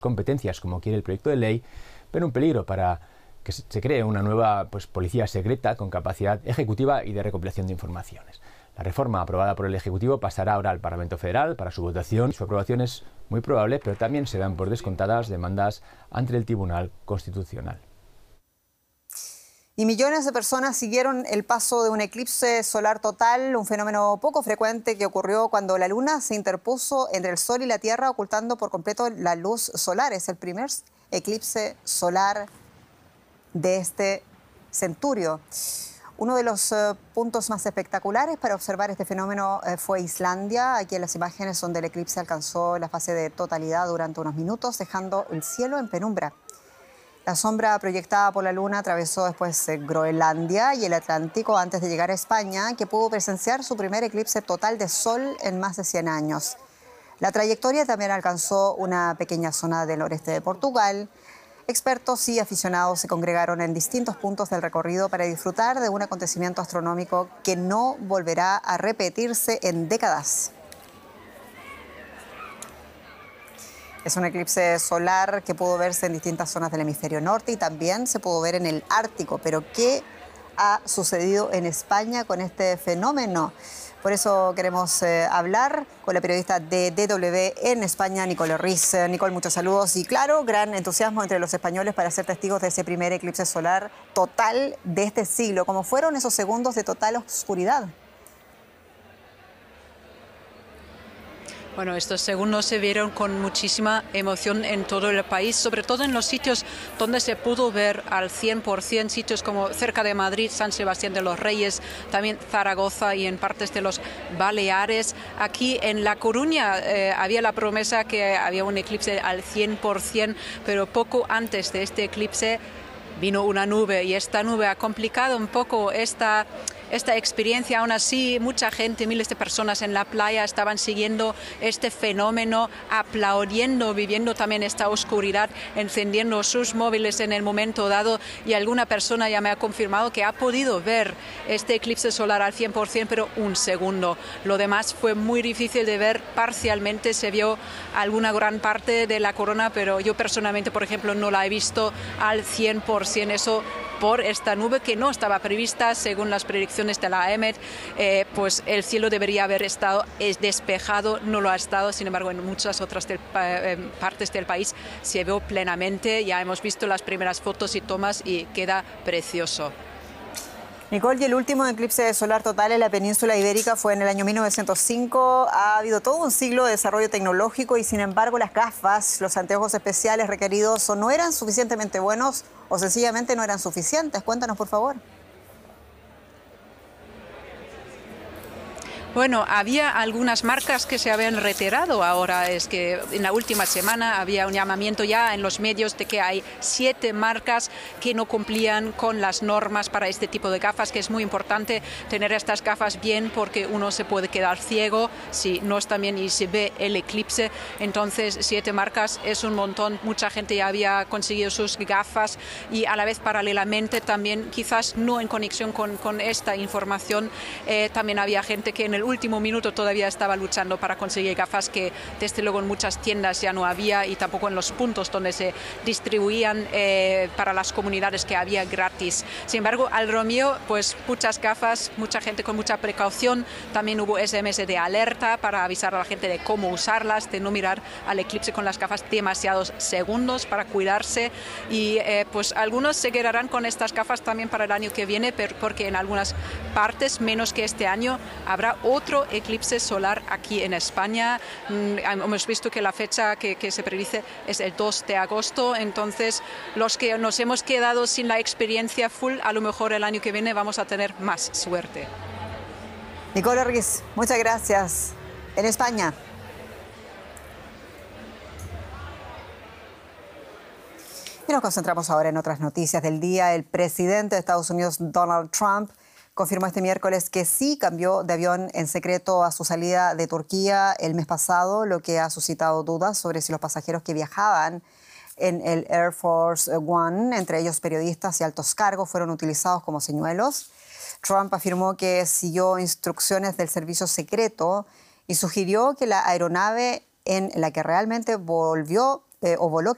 competencias como quiere el proyecto de ley, pero un peligro para que se cree una nueva policía secreta con capacidad ejecutiva y de recopilación de informaciones. La reforma aprobada por el Ejecutivo pasará ahora al Parlamento Federal para su votación. Su aprobación es muy probable, pero también se dan por descontadas demandas ante el Tribunal Constitucional. Y millones de personas siguieron el paso de un eclipse solar total, un fenómeno poco frecuente que ocurrió cuando la Luna se interpuso entre el Sol y la Tierra, ocultando por completo la luz solar. Es el primer eclipse solar de este centurio. Uno de los puntos más espectaculares para observar este fenómeno fue Islandia. Aquí en las imágenes donde el eclipse alcanzó la fase de totalidad durante unos minutos, dejando el cielo en penumbra. La sombra proyectada por la Luna atravesó después Groenlandia y el Atlántico antes de llegar a España, que pudo presenciar su primer eclipse total de sol en más de 100 años. La trayectoria también alcanzó una pequeña zona del noreste de Portugal. Expertos y aficionados se congregaron en distintos puntos del recorrido para disfrutar de un acontecimiento astronómico que no volverá a repetirse en décadas. Es un eclipse solar que pudo verse en distintas zonas del hemisferio norte y también se pudo ver en el Ártico. Pero ¿qué ha sucedido en España con este fenómeno? Por eso queremos hablar con la periodista de DW en España, Nicole Riz. Nicole, muchos saludos y claro, gran entusiasmo entre los españoles para ser testigos de ese primer eclipse solar total de este siglo. ¿Cómo fueron esos segundos de total oscuridad? Bueno, estos segundos se vieron con muchísima emoción en todo el país, sobre todo en los sitios donde se pudo ver al 100%, sitios como cerca de Madrid, San Sebastián de los Reyes, también Zaragoza y en partes de los Baleares. Aquí en La Coruña había la promesa que había un eclipse al 100%, pero poco antes de este eclipse vino una nube y esta nube ha complicado un poco esta experiencia. Aún así, mucha gente, miles de personas en la playa estaban siguiendo este fenómeno, aplaudiendo, viviendo también esta oscuridad, encendiendo sus móviles en el momento dado y alguna persona ya me ha confirmado que ha podido ver este eclipse solar al 100%, pero un segundo. Lo demás fue muy difícil de ver, parcialmente se vio alguna gran parte de la corona, pero yo personalmente, por ejemplo, no la he visto al 100%, eso por esta nube que no estaba prevista según las predicciones de la AEMET. Pues el cielo debería haber estado despejado, no lo ha estado, sin embargo en muchas otras partes del país se vio plenamente. Ya hemos visto las primeras fotos y tomas y queda precioso. Nicole, y el último eclipse solar total en la península ibérica fue en el año 1905. Ha habido todo un siglo de desarrollo tecnológico y sin embargo las gafas, los anteojos especiales requeridos o no eran suficientemente buenos o sencillamente no eran suficientes. Cuéntanos, por favor. Bueno, había algunas marcas que se habían retirado ahora. Es que en la última semana había un llamamiento ya en los medios de que hay 7 marcas que no cumplían con las normas para este tipo de gafas, que es muy importante tener estas gafas bien porque uno se puede quedar ciego si no está bien y se ve el eclipse. Entonces 7 marcas es un montón. Mucha gente ya había conseguido sus gafas y a la vez paralelamente también, quizás no en conexión con esta información, también había gente que en el último minuto todavía estaba luchando para conseguir gafas que desde luego en muchas tiendas ya no había y tampoco en los puntos donde se distribuían para las comunidades que había gratis. Sin embargo, al Romeo, pues muchas gafas, mucha gente con mucha precaución. También hubo SMS de alerta para avisar a la gente de cómo usarlas, de no mirar al eclipse con las gafas demasiados segundos para cuidarse y pues algunos se quedarán con estas gafas también para el año que viene porque en algunas partes, menos que este año, habrá otro eclipse solar aquí en España. Hemos visto que la fecha que se predice es el 2 de agosto, entonces los que nos hemos quedado sin la experiencia full, a lo mejor el año que viene vamos a tener más suerte. Nicole Riz, muchas gracias. En España. Y nos concentramos ahora en otras noticias del día. El presidente de Estados Unidos, Donald Trump, confirmó este miércoles que sí cambió de avión en secreto a su salida de Turquía el mes pasado, lo que ha suscitado dudas sobre si los pasajeros que viajaban en el Air Force One, entre ellos periodistas y altos cargos, fueron utilizados como señuelos. Trump afirmó que siguió instrucciones del servicio secreto y sugirió que la aeronave en la que realmente voló